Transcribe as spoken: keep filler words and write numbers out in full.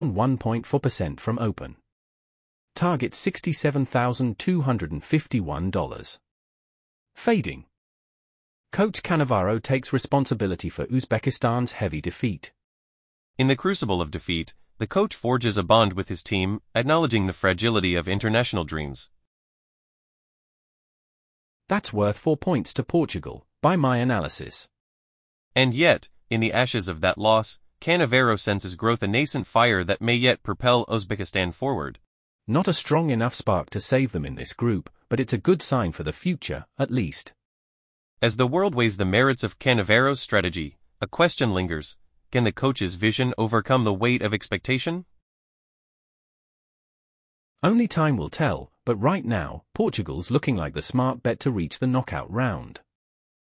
one point four percent from open. Target sixty-seven thousand two hundred fifty-one dollars. Fading. Coach Cannavaro takes responsibility for Uzbekistan's heavy defeat. In the crucible of defeat, the coach forges a bond with his team, acknowledging the fragility of international dreams. That's worth four points to Portugal, by my analysis. And yet, in the ashes of that loss, Cannavaro senses growth, a nascent fire that may yet propel Uzbekistan forward. Not a strong enough spark to save them in this group, but it's a good sign for the future, at least. As the world weighs the merits of Cannavaro's strategy, a question lingers: can the coach's vision overcome the weight of expectation? Only time will tell, but right now, Portugal's looking like the smart bet to reach the knockout round.